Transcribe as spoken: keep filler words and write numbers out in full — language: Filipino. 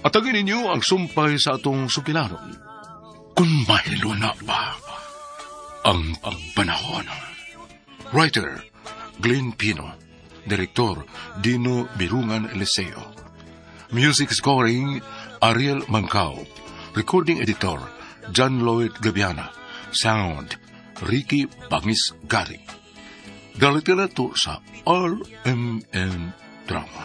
Atagin ninyo ang sumpay sa atong sukilanon. Kung mahilo na ba ang panahon. Writer, Glenn Pino. Direktor, Dino Birungan Eliseo. Music scoring, Ariel Mancao. Recording editor, John Lloyd Gabiana. Sound, Ricky Bangis Gari. Dalitila to sa R M N Drama.